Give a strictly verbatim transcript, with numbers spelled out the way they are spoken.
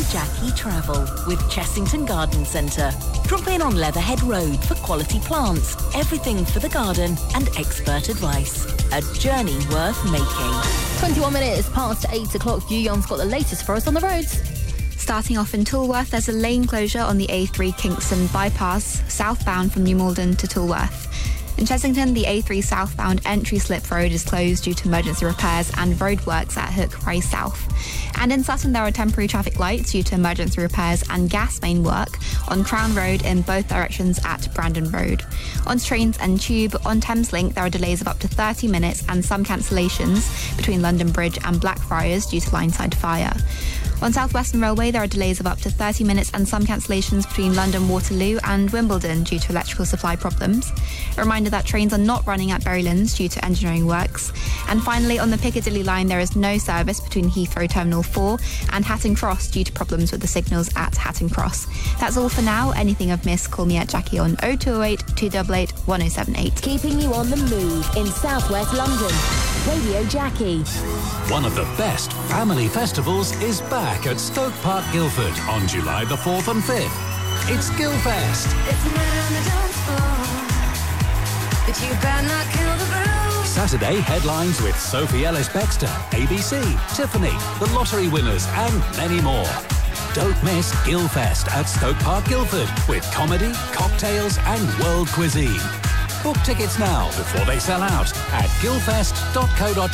Jackie Travel with Chessington Garden Centre. Drop in on Leatherhead Road for quality plants, everything for the garden and expert advice. A journey worth making. twenty-one minutes past eight o'clock. Yuyon's got the latest for us on the roads. Starting off in Toolworth, there's a lane closure on the A three Kingston bypass, southbound from New Malden to Toolworth. In Chessington, the A three southbound entry slip road is closed due to emergency repairs and roadworks at Hook Rise South. And in Sutton, there are temporary traffic lights due to emergency repairs and gas main work on Crown Road in both directions at Brandon Road. On trains and tube, on Thameslink, there are delays of up to thirty minutes and some cancellations between London Bridge and Blackfriars due to lineside fire. On South Western Railway, there are delays of up to thirty minutes and some cancellations between London Waterloo and Wimbledon due to electrical supply problems. A reminder that trains are not running at Berrylands due to engineering works. And finally, on the Piccadilly line, there is no service between Heathrow Terminal four and Hatton Cross due to problems with the signals at Hatton Cross. That's all for now. Anything I've missed, call me at Jackie on oh two oh eight, two eight eight, one oh seven eight. Keeping you on the move in southwest London. Radio Jackie. One of the best family festivals is back at Stoke Park, Guildford on July the fourth and fifth. It's Guildfest. It's a night on the dance floor, but you better not kill the groove. Saturday headlines with Sophie Ellis-Bextor, A B C, Tiffany, The Lottery Winners and many more. Don't miss Guildfest at Stoke Park, Guildford with comedy, cocktails and world cuisine. Book tickets now before they sell out at guildfest dot co dot uk.